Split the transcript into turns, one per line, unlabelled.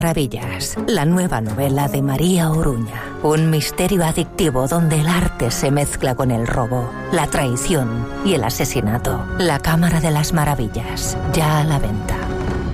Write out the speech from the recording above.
Maravillas, la nueva novela de María Oruña. Un misterio adictivo donde el arte se mezcla con el robo, la traición y el asesinato. La Cámara de las Maravillas, ya a la venta.